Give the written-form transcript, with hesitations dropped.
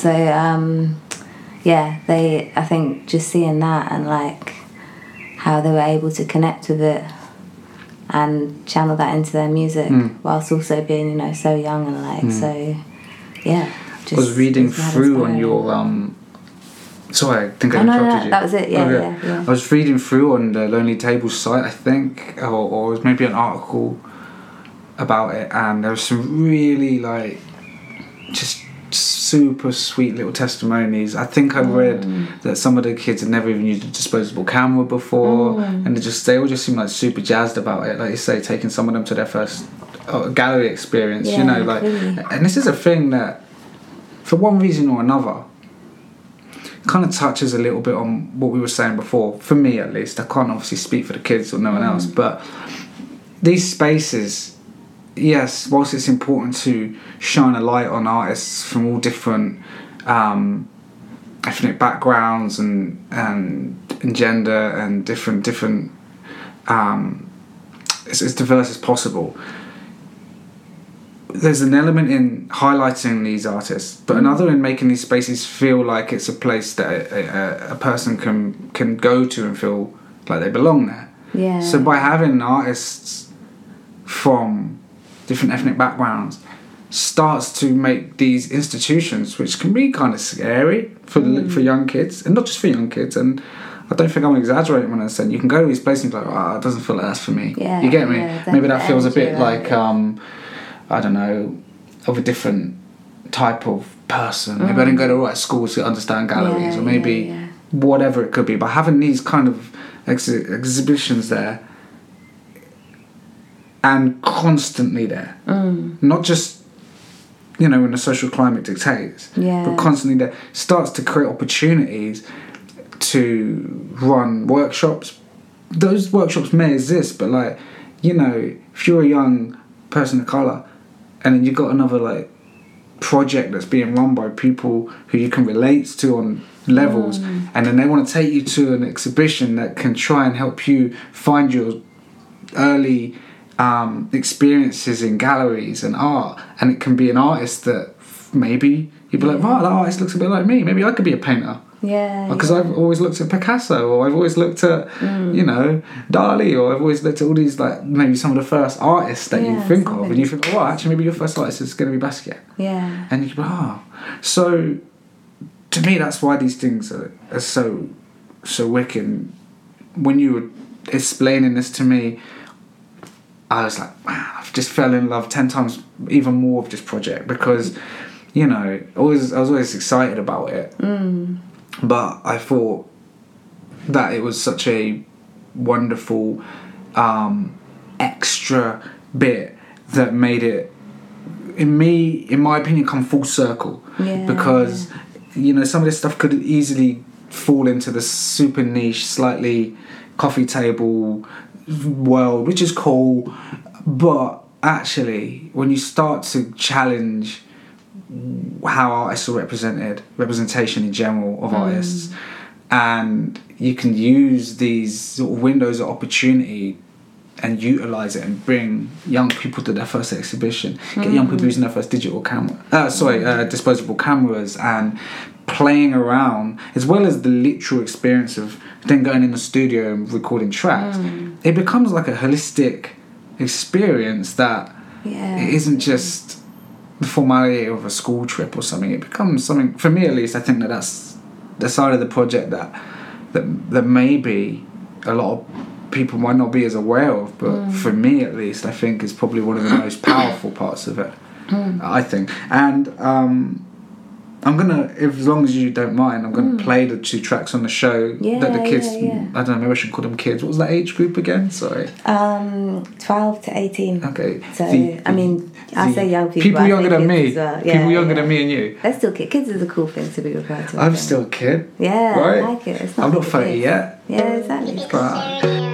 So I think just seeing that and like how they were able to connect with it and channel that into their music whilst also being, you know, so young and like so yeah. I was reading through on your sorry, I think I interrupted you. That was it. Yeah. I was reading through on the Lonely Tables site, I think, or it was maybe an article about it, and there was some really like just super sweet little testimonies. I think I read that some of the kids had never even used a disposable camera before, and they all just seemed like super jazzed about it. Like you say, taking some of them to their first gallery experience. You know, like, and this is a thing that, for one reason or another, kind of touches a little bit on what we were saying before. For me, at least, I can't obviously speak for the kids or no one else, but these spaces, yes, whilst it's important to shine a light on artists from all different ethnic backgrounds and gender and different it's as diverse as possible, there's an element in highlighting these artists, but another in making these spaces feel like it's a place that a person can go to and feel like they belong there. Yeah. So by having artists from different ethnic backgrounds starts to make these institutions, which can be kind of scary for young kids, and not just for young kids, and I don't think I'm exaggerating when I say you can go to these places and be like, oh, it doesn't feel like that's for me. Yeah, you get me? Maybe that feels a bit like I don't know, of a different type of person. Maybe I didn't go to the right school to understand galleries, or maybe whatever it could be. But having these kind of exhibitions there, and constantly there, not just, you know, when the social climate dictates, but constantly there, starts to create opportunities to run workshops. Those workshops may exist, but like, you know, if you're a young person of colour, and then you've got another like project that's being run by people who you can relate to on levels, and then they want to take you to an exhibition that can try and help you find your early experiences in galleries and art, and it can be an artist that maybe you'd be like, right, that artist looks a bit like me, maybe I could be a painter. Because I've always looked at Picasso, or I've always looked at you know, Dali, or I've always looked at all these, like, maybe some of the first artists that you think of, and you think, oh, actually maybe your first artist is going to be Basquiat. And you can be like, oh. So to me, that's why these things are so wicked. When you were explaining this to me, I was like, wow, I've just fell in love 10 times even more with this project, because, you know, I was always excited about it. But I thought that it was such a wonderful extra bit that made it, in my opinion, come full circle. Because, you know, some of this stuff could easily fall into the super niche, slightly coffee table world, which is cool. But actually, when you start to challenge how artists are representation in general of artists, and you can use these sort of windows of opportunity and utilise it and bring young people to their first exhibition, get young people using their first disposable cameras, and playing around, as well as the literal experience of then going in the studio and recording tracks. It becomes like a holistic experience that it isn't just the formality of a school trip or something. It becomes something, for me at least, I think that's the side of the project that maybe a lot of people might not be as aware of, but for me at least, I think is probably one of the most powerful parts of it. I think. And I'm gonna, as long as you don't mind, I'm gonna play the 2 tracks on the show that the kids, I don't know, maybe I should call them kids. What was that age group again? Sorry. 12 to 18. Okay. So, I mean, I say young people. People younger than me. Well. People younger than me and you. They're still kids. Kids is a cool thing to be referred to. I'm still a kid. Yeah, right? I like it. It's not I'm not 30 yet. Yeah, exactly. But